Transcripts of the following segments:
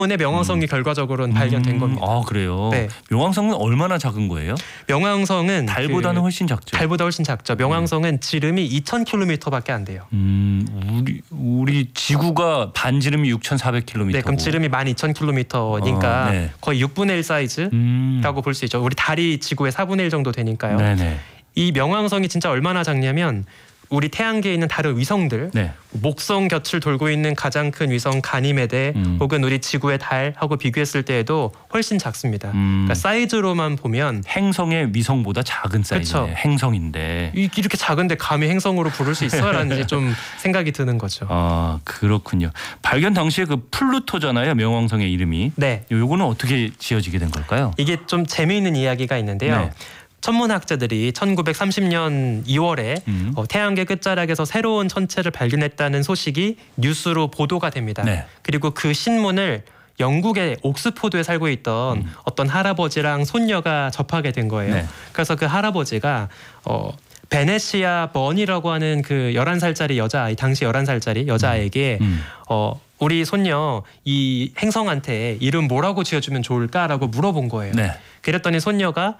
때문에 명왕성이 결과적으로는 발견된 겁니다. 아 그래요? 네. 명왕성은 얼마나 작은 거예요? 명왕성은 달보다는 훨씬 작죠. 달보다 훨씬 작죠. 명왕성은 지름이 2,000km밖에 안 돼요. 우리 지구가 반지름이 6,400km. 네, 그럼 지름이 12,000km니까 네. 거의 6분의 1 사이즈라고 볼 수 있죠. 우리 달이 지구의 4분의 1 정도 되니까요. 네네. 이 명왕성이 진짜 얼마나 작냐면 우리 태양계에 있는 다른 위성들, 네. 목성 곁을 돌고 있는 가장 큰 위성 가니메데 혹은 우리 지구의 달하고 비교했을 때에도 훨씬 작습니다. 그러니까 사이즈로만 보면 행성의 위성보다 작은 사이즈의 그쵸. 행성인데 이렇게 작은데 감히 행성으로 부를 수 있어라는 이제 좀 생각이 드는 거죠. 아 그렇군요. 발견 당시에 그 플루토잖아요. 명왕성의 이름이. 네, 요거는 어떻게 지어지게 된 걸까요? 이게 좀 재미있는 이야기가 있는데요. 네. 천문학자들이 1930년 2월에 태양계 끝자락에서 새로운 천체를 발견했다는 소식이 뉴스로 보도가 됩니다. 네. 그리고 그 신문을 영국의 옥스포드에 살고 있던 어떤 할아버지랑 손녀가 접하게 된 거예요. 네. 그래서 그 할아버지가 베네시아 번이라고 하는 그 11살짜리 여자아이, 당시 11살짜리 여자아이에게 우리 손녀 이 행성한테 이름 뭐라고 지어주면 좋을까라고 물어본 거예요. 네. 그랬더니 손녀가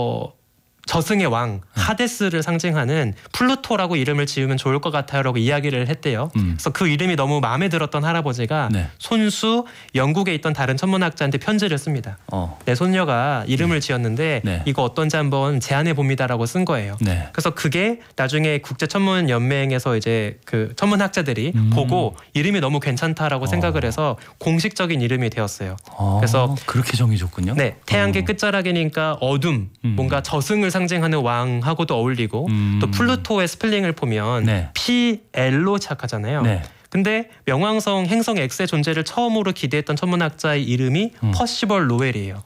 저승의 왕 하데스를 상징하는 플루토라고 이름을 지으면 좋을 것 같아요라고 이야기를 했대요. 그래서 그 이름이 너무 마음에 들었던 할아버지가 네. 손수 영국에 있던 다른 천문학자한테 편지를 씁니다. 내 손녀가 이름을 지었는데 네. 이거 어떤지 한번 제안해 봅니다라고 쓴 거예요. 네. 그래서 그게 나중에 국제천문연맹에서 이제 그 천문학자들이 보고 이름이 너무 괜찮다라고 생각을 해서 공식적인 이름이 되었어요. 그래서 그렇게 정해졌군요. 네, 태양계 끝자락이니까 어둠, 뭔가 저승을 상징하는 왕하고도 어울리고 또 플루토의 스펠링을 보면 네. PL로 시작하잖아요. 네. 근데 명왕성 행성 X의 존재를 처음으로 기대했던 천문학자의 이름이 퍼시벌 로웰이에요.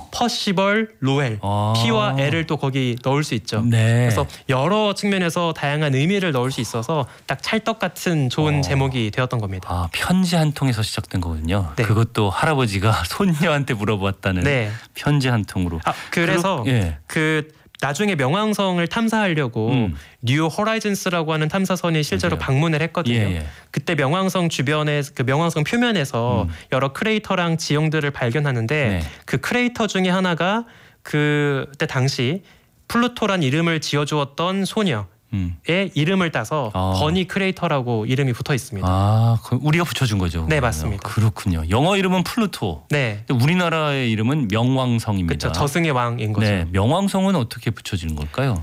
퍼시벌 로웰. P와 L을 또 거기 넣을 수 있죠. 네. 그래서 여러 측면에서 다양한 의미를 넣을 수 있어서 딱 찰떡 같은 좋은 제목이 되었던 겁니다. 아 편지 한 통에서 시작된 거군요. 네. 그것도 할아버지가 손녀한테 물어봤다는 네. 편지 한 통으로. 그래서 예. 나중에 명왕성을 탐사하려고 뉴 호라이즌스라고 하는 탐사선이 실제로 맞아요. 방문을 했거든요. 예. 그때 명왕성 주변에 그 명왕성 표면에서 여러 크레이터랑 지형들을 발견하는데 네. 그 크레이터 중에 하나가 그때 당시 플루토란 이름을 지어주었던 소녀의 이름을 따서 버니 크레이터라고 이름이 붙어 있습니다. 아, 우리가 붙여준 거죠. 네, 맞습니다. 그렇군요. 영어 이름은 플루토. 네, 근데 우리나라의 이름은 명왕성입니다. 그렇죠. 저승의 왕인 거죠. 네, 명왕성은 어떻게 붙여지는 걸까요?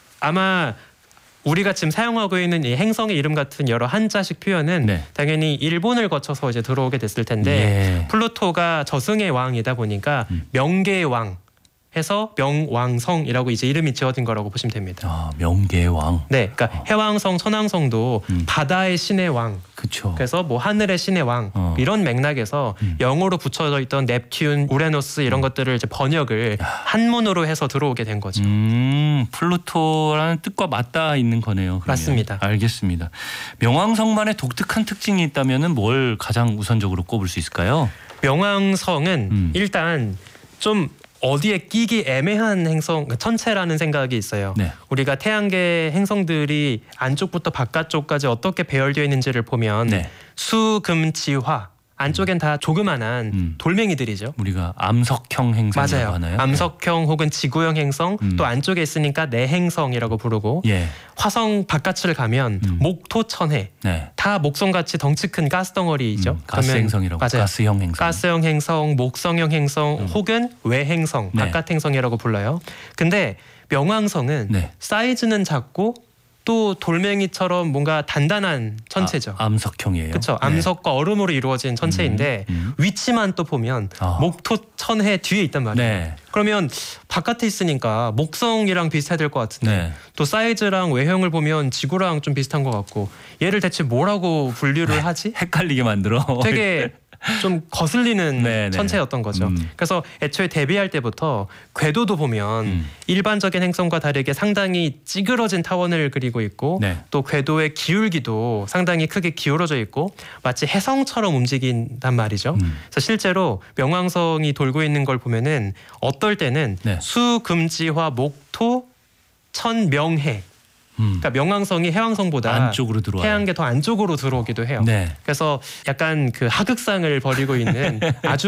아마 우리가 지금 사용하고 있는 이 행성의 이름 같은 여러 한자식 표현은 네. 당연히 일본을 거쳐서 이제 들어오게 됐을 텐데 예. 플루토가 저승의 왕이다 보니까 명계의 왕 해서 명왕성이라고 이제 이름이 지어진 거라고 보시면 됩니다. 아, 명계왕. 네, 그러니까 해왕성, 천왕성도 바다의 신의 왕, 그렇죠. 그래서 뭐 하늘의 신의 왕 이런 맥락에서 영어로 붙여져 있던 넵튠, 우레노스 이런 것들을 이제 번역을 한문으로 해서 들어오게 된 거죠. 플루토라는 뜻과 맞닿아 있는 거네요. 그러면. 맞습니다. 알겠습니다. 명왕성만의 독특한 특징이 있다면은 뭘 가장 우선적으로 꼽을 수 있을까요? 명왕성은 일단 좀 어디에 끼기 애매한 행성, 천체라는 생각이 있어요. 네. 우리가 태양계 행성들이 안쪽부터 바깥쪽까지 어떻게 배열되어 있는지를 보면 네. 수금지화 안쪽엔 다 조그만한 돌멩이들이죠. 우리가 암석형 행성이라고 맞아요. 하나요? 암석형 혹은 지구형 행성 또 안쪽에 있으니까 내행성이라고 부르고 예. 화성 바깥을 가면 목토천해 네. 다 목성같이 덩치 큰 가스덩어리죠. 가스 그러면 행성이라고. 맞아요. 가스형 행성. 가스형 행성, 목성형 행성 혹은 외행성, 네. 바깥 행성이라고 불러요. 근데 명왕성은 네. 사이즈는 작고 또 돌멩이처럼 뭔가 단단한 천체죠. 암석형이에요. 그렇죠. 네. 암석과 얼음으로 이루어진 천체인데 위치만 또 보면 목토천해 뒤에 있단 말이에요. 네. 그러면 바깥에 있으니까 목성이랑 비슷해야 될 것 같은데 네. 또 사이즈랑 외형을 보면 지구랑 좀 비슷한 것 같고 얘를 대체 뭐라고 분류를 하지? 헷갈리게 만들어. 되게 좀 거슬리는 네, 네. 천체였던 거죠. 그래서 애초에 데뷔할 때부터 궤도도 보면 일반적인 행성과 다르게 상당히 찌그러진 타원을 그리고 있고 네. 또 궤도의 기울기도 상당히 크게 기울어져 있고 마치 해성처럼 움직인단 말이죠. 그래서 실제로 명왕성이 돌고 있는 걸 보면은 어떨 때는 네. 수금지화 목토 천명해 그러니까 명왕성이 해왕성보다 안쪽으로 들어와요. 태양계 더 안쪽으로 들어오기도 해요. 네. 그래서 약간 그 하극상을 벌이고 있는 아주